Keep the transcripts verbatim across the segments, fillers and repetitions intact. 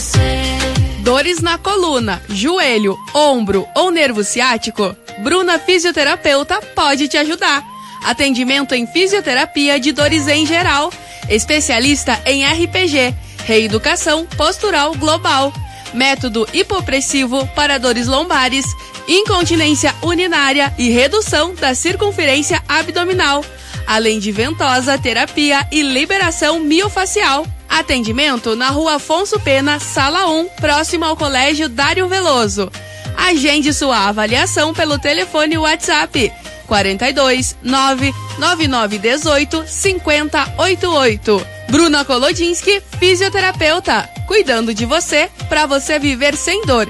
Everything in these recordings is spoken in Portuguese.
você. Dores na coluna, joelho, ombro ou nervo ciático? Bruna Fisioterapeuta pode te ajudar. Atendimento em fisioterapia de dores em geral. Especialista em R P G, reeducação postural global. Método hipopressivo para dores lombares, incontinência urinária e redução da circunferência abdominal. Além de ventosa, terapia e liberação miofacial. Atendimento na Rua Afonso Pena, Sala um, próximo ao Colégio Dário Veloso. Agende sua avaliação pelo telefone WhatsApp quarenta e dois, nove nove nove um oito, cinco zero oito oito. Bruna Kolodinski, fisioterapeuta, cuidando de você para você viver sem dor.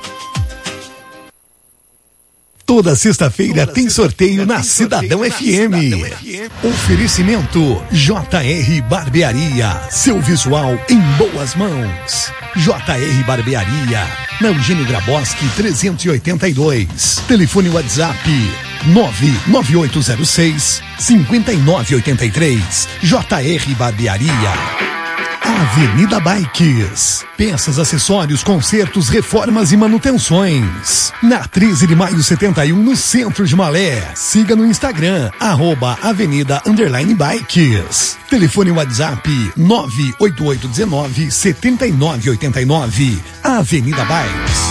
Toda sexta-feira tem sorteio na Cidadão F M. Oferecimento J R Barbearia. Seu visual em boas mãos. J R Barbearia. Na Eugênio Graboski trezentos e oitenta e dois. Telefone WhatsApp nove nove oito zero seis, cinco nove oito três. J R Barbearia. Avenida Bikes. Peças, acessórios, consertos, reformas e manutenções. Na treze de maio setenta e um, no centro de Malé. Siga no Instagram, arroba Avenida Underline Bikes. Telefone WhatsApp nove oito oito um nove, sete nove oito nove. Avenida Bikes.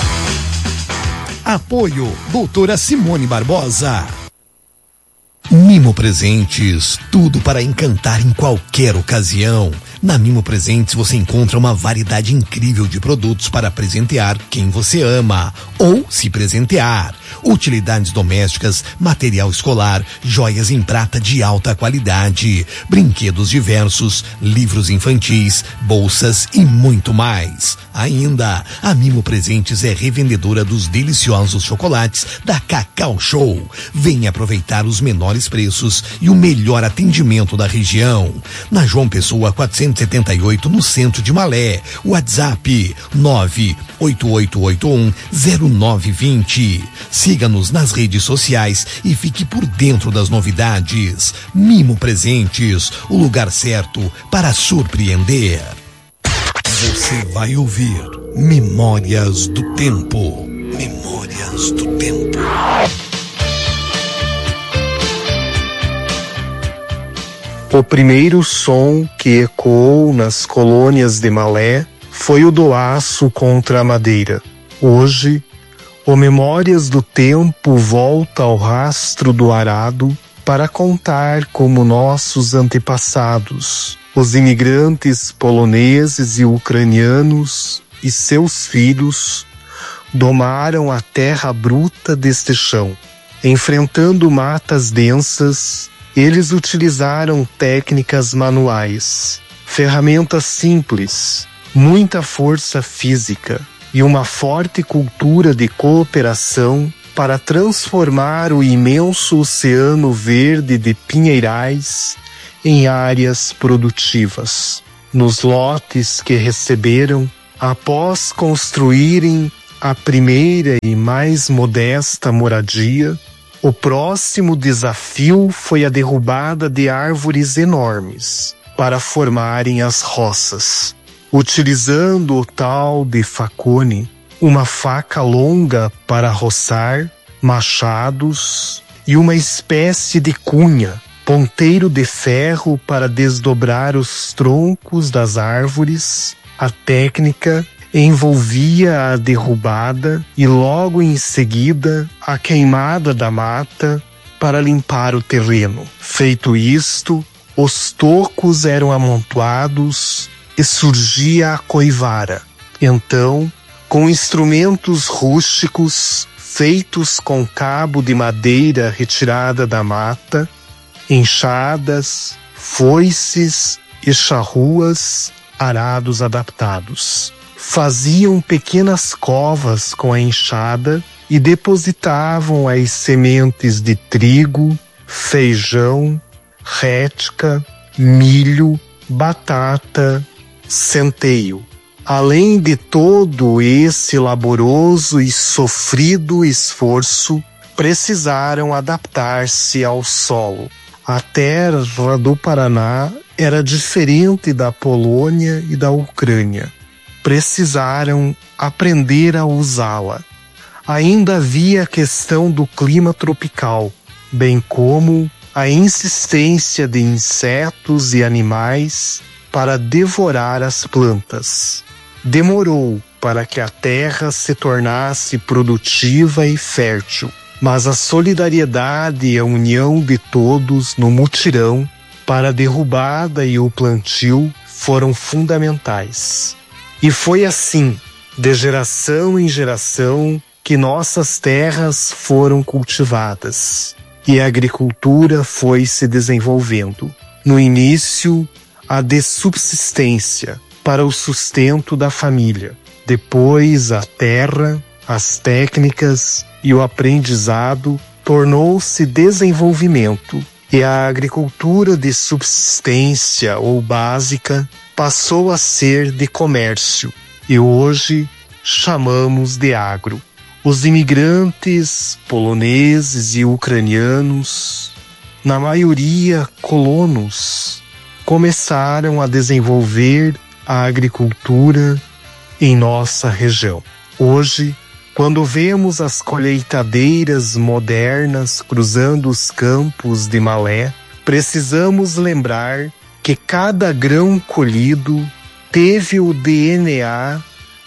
Apoio doutora Simone Barbosa. Mimo Presentes, tudo para encantar em qualquer ocasião. Na Mimo Presentes você encontra uma variedade incrível de produtos para presentear quem você ama ou se presentear. Utilidades domésticas, material escolar, joias em prata de alta qualidade, brinquedos diversos, livros infantis, bolsas e muito mais. Ainda, a Mimo Presentes é revendedora dos deliciosos chocolates da Cacau Show. Venha aproveitar os menores preços e o melhor atendimento da região. Na João Pessoa quatrocentos e setenta e oito, no centro de Malé. WhatsApp nove oito oito oito um zero nove dois zero. Siga-nos nas redes sociais e fique por dentro das novidades. Mimo Presentes, o lugar certo para surpreender. Você vai ouvir Memórias do Tempo. Memórias do Tempo. O primeiro som que ecoou nas colônias de Malé foi o do aço contra a madeira. Hoje, o Memórias do Tempo volta ao rastro do arado para contar como nossos antepassados, os imigrantes poloneses e ucranianos e seus filhos, domaram a terra bruta deste chão. Enfrentando matas densas, eles utilizaram técnicas manuais, ferramentas simples, muita força física e uma forte cultura de cooperação para transformar o imenso oceano verde de pinheirais em áreas produtivas. Nos lotes que receberam, após construírem a primeira e mais modesta moradia, o próximo desafio foi a derrubada de árvores enormes para formarem as roças. Utilizando o tal de facone, uma faca longa para roçar, machados e uma espécie de cunha, ponteiro de ferro para desdobrar os troncos das árvores, a técnica envolvia a derrubada e logo em seguida a queimada da mata para limpar o terreno. Feito isto, os tocos eram amontoados e surgia a coivara. Então, com instrumentos rústicos feitos com cabo de madeira retirada da mata, enxadas, foices e charruas, arados adaptados. Faziam pequenas covas com a enxada e depositavam as sementes de trigo, feijão, rética, milho, batata, centeio. Além de todo esse laboroso e sofrido esforço, precisaram adaptar-se ao solo. A terra do Paraná era diferente da Polônia e da Ucrânia. precisaram aprender a usá-la. Ainda havia a questão do clima tropical, bem como a insistência de insetos e animais para devorar as plantas. Demorou para que a terra se tornasse produtiva e fértil, mas a solidariedade e a união de todos no mutirão para a derrubada e o plantio foram fundamentais. E foi assim, de geração em geração, que nossas terras foram cultivadas e a agricultura foi se desenvolvendo. No início, a de subsistência para o sustento da família. Depois, a terra, as técnicas e o aprendizado tornou-se desenvolvimento e a agricultura de subsistência ou básica passou a ser de comércio e hoje chamamos de agro. Os imigrantes poloneses e ucranianos, na maioria colonos, começaram a desenvolver a agricultura em nossa região. Hoje, quando vemos as colheitadeiras modernas cruzando os campos de Malé, precisamos lembrar que cada grão colhido teve o D N A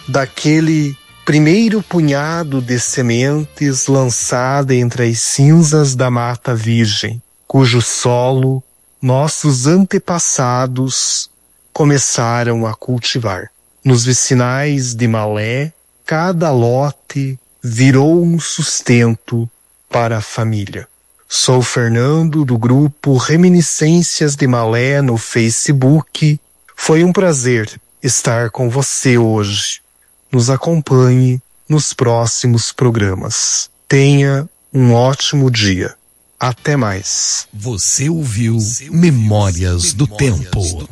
daquele primeiro punhado de sementes lançada entre as cinzas da mata virgem, cujo solo nossos antepassados começaram a cultivar. Nos vicinais de Malé, cada lote virou um sustento para a família. Sou Fernando, do grupo Reminiscências de Malé no Facebook. Foi um prazer estar com você hoje. Nos acompanhe nos próximos programas. Tenha um ótimo dia. Até mais. Você ouviu Memórias do Tempo.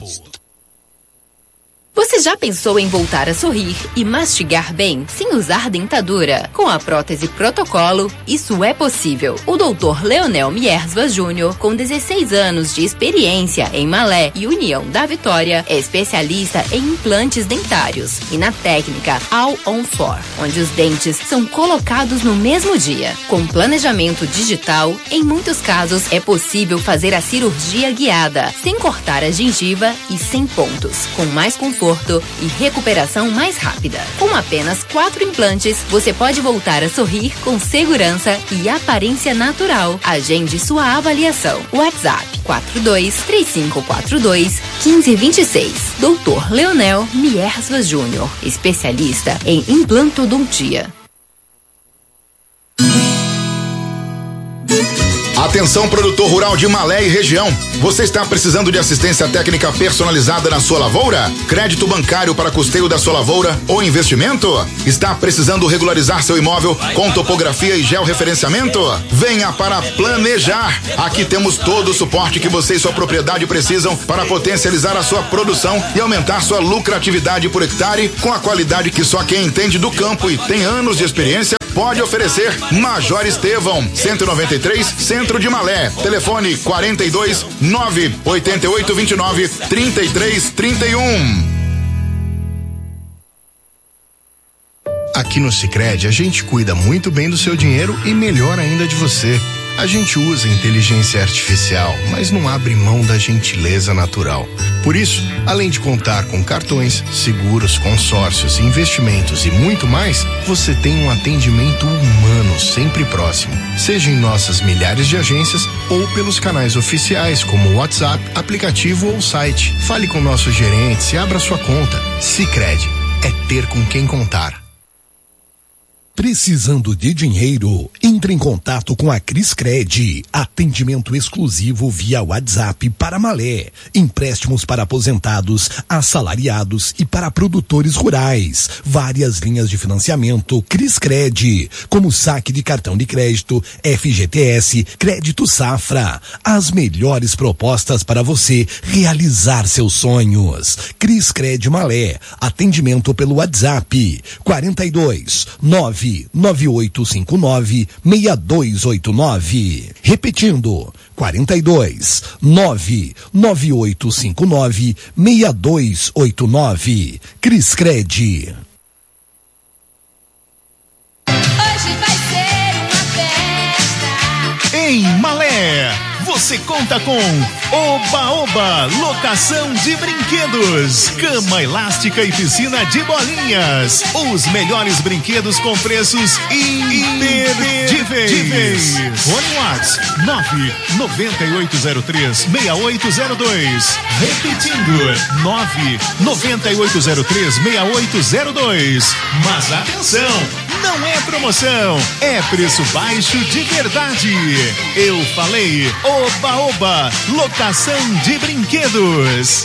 Você já pensou em voltar a sorrir e mastigar bem, sem usar dentadura? Com a prótese Protocolo, isso é possível. O doutor Leonel Miersva Júnior, com dezesseis anos de experiência em Malé e União da Vitória, é especialista em implantes dentários e na técnica All on Four, onde os dentes são colocados no mesmo dia. Com planejamento digital, em muitos casos é possível fazer a cirurgia guiada, sem cortar a gengiva e sem pontos, com mais conforto e recuperação mais rápida. Com apenas quatro implantes, você pode voltar a sorrir com segurança e aparência natural. Agende sua avaliação. WhatsApp quatro dois três cinco quatro dois um cinco dois seis. doutor Leonel Miersva Júnior, especialista em implantodontia. Atenção, produtor rural de Malé e região. Você está precisando de assistência técnica personalizada na sua lavoura? Crédito bancário para custeio da sua lavoura ou investimento? Está precisando regularizar seu imóvel com topografia e georreferenciamento? Venha para Planejar. Aqui temos todo o suporte que você e sua propriedade precisam para potencializar a sua produção e aumentar sua lucratividade por hectare com a qualidade que só quem entende do campo e tem anos de experiência pode oferecer. Major Estevão, cento e noventa e três, Centro de Malé. Telefone quarenta e dois, nove oito oito, vinte e nove, trinta e três, trinta e um. Aqui no Sicredi a gente cuida muito bem do seu dinheiro e melhor ainda de você. A gente usa inteligência artificial, mas não abre mão da gentileza natural. Por isso, além de contar com cartões, seguros, consórcios, investimentos e muito mais, você tem um atendimento humano sempre próximo. Seja em nossas milhares de agências ou pelos canais oficiais como WhatsApp, aplicativo ou site. Fale com nossos gerentes e abra sua conta. Sicredi é ter com quem contar. Precisando de dinheiro? Entre em contato com a Criscred. Atendimento exclusivo via WhatsApp para Malé. Empréstimos para aposentados, assalariados e para produtores rurais. Várias linhas de financiamento Criscred, como saque de cartão de crédito, F G T S, crédito safra. As melhores propostas para você realizar seus sonhos. Criscred Malé. Atendimento pelo WhatsApp quarenta e dois, nove nove oito cinco nove, seis dois oito nove. Repetindo, quarenta e dois, nove nove oito cinco nove seis dois oito nove. Criscred. Hoje vai ser uma festa. Em Malé, você conta com Oba Oba, locação de brinquedos, cama elástica e piscina de bolinhas. Os melhores brinquedos com preços imperdíveis. Fone WhatsApp nove nove oito zero três seis oito zero dois. Repetindo, nove nove oito zero três seis oito zero dois. Mas atenção, não é promoção, é preço baixo de verdade. Eu falei Oba Oba, locação de brinquedos.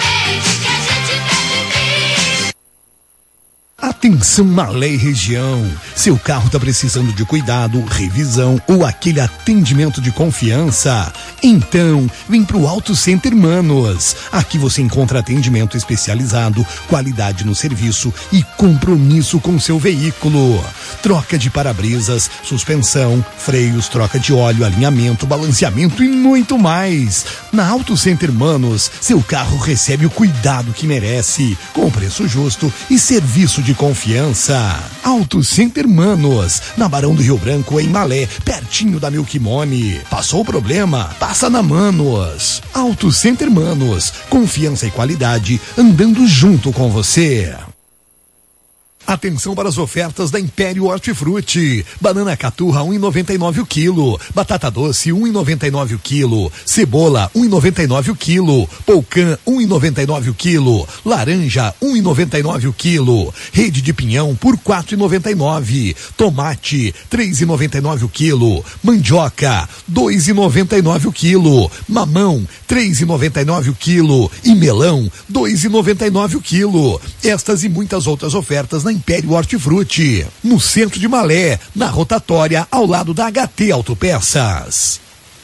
Atenção Malé e região, seu carro está precisando de cuidado, revisão ou aquele atendimento de confiança? Então, vem pro Auto Center Manos. Aqui você encontra atendimento especializado, qualidade no serviço e compromisso com seu veículo. Troca de para-brisas, suspensão, freios, troca de óleo, alinhamento, balanceamento e muito mais. Na Auto Center Manos, seu carro recebe o cuidado que merece, com preço justo e serviço de confiança. Auto Center Manos, na Barão do Rio Branco, em Malé, pertinho da Milk Money. Passou o problema? Passa na Manos. Auto Center Manos, confiança e qualidade andando junto com você. Atenção para as ofertas da Império Hortifruti. Banana caturra um real e noventa e nove centavos o quilo. Batata doce um real e noventa e nove centavos o quilo. Cebola um real e noventa e nove centavos o quilo. Polcã um real e noventa e nove centavos o quilo. Laranja um real e noventa e nove centavos o quilo. Rede de pinhão por quatro reais e noventa e nove centavos. Tomate três reais e noventa e nove centavos o quilo. Mandioca dois reais e noventa e nove centavos o quilo. Mamão três reais e noventa e nove centavos o quilo. E melão dois reais e noventa e nove centavos o quilo. Estas e muitas outras ofertas na Império Hortifruti, no centro de Malé, na rotatória ao lado da H T Autopeças.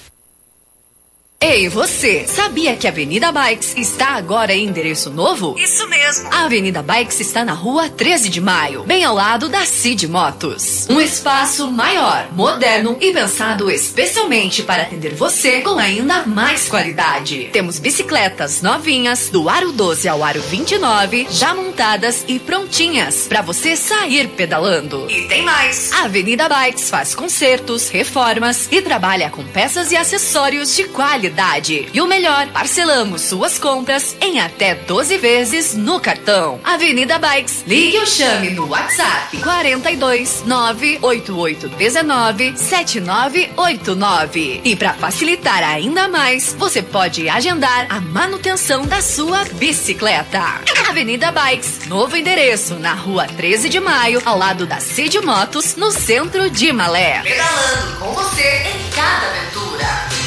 Ei, você, sabia que a Avenida Bikes está agora em endereço novo? Isso mesmo. A Avenida Bikes está na rua treze de maio, bem ao lado da Cid Motos. Um espaço maior, moderno e pensado especialmente para atender você com ainda mais qualidade. Temos bicicletas novinhas, do aro doze ao aro vinte e nove, já montadas e prontinhas para você sair pedalando. E tem mais. A Avenida Bikes faz consertos, reformas e trabalha com peças e acessórios de qualidade. E o melhor, parcelamos suas compras em até doze vezes no cartão. Avenida Bikes, ligue ou chame no WhatsApp quarenta e dois, nove oito oito um nove, sete nove oito nove. E para facilitar ainda mais, você pode agendar a manutenção da sua bicicleta. Avenida Bikes, novo endereço na rua treze de maio, ao lado da Cid Motos, no centro de Malé. Pedalando com você em cada aventura.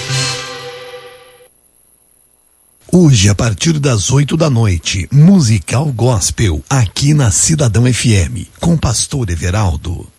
Hoje, a partir das oito da noite, Musical Gospel, aqui na Cidadão F M, com Pastor Everaldo.